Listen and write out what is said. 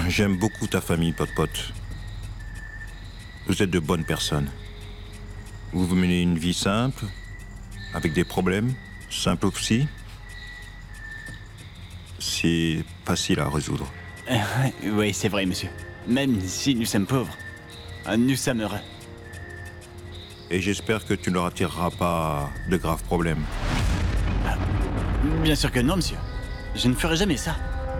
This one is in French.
J'aime beaucoup ta famille, Pot-Pot. Vous êtes de bonnes personnes. Vous menez une vie simple, avec des problèmes, simples aussi. C'est facile à résoudre. Oui, c'est vrai, monsieur. Même si nous sommes pauvres, nous sommes heureux. Et j'espère que tu ne leur attireras pas de graves problèmes. Bien sûr que non, monsieur. Je ne ferai jamais ça.